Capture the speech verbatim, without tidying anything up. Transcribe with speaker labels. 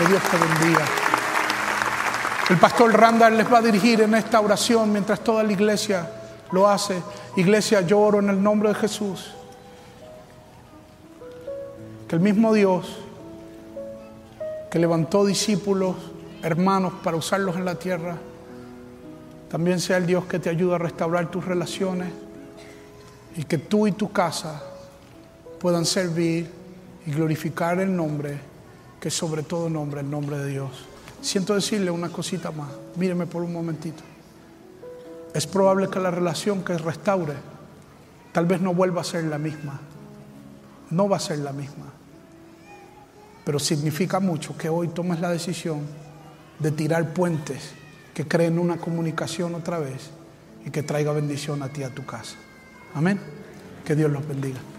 Speaker 1: Que Dios te bendiga. El pastor Randall les va a dirigir en esta oración mientras toda la iglesia lo hace. Iglesia, yo oro en el nombre de Jesús. Que el mismo Dios que levantó discípulos, hermanos, para usarlos en la tierra, también sea el Dios que te ayuda a restaurar tus relaciones y que tú y tu casa puedan servir y glorificar el nombre, que es sobre todo nombre, el nombre de Dios. Siento decirle una cosita más. Míreme por un momentito. Es probable que la relación que restaure tal vez no vuelva a ser la misma. No va a ser la misma. Pero significa mucho que hoy tomes la decisión de tirar puentes que creen una comunicación otra vez y que traiga bendición a ti y a tu casa. Amén. Que Dios los bendiga.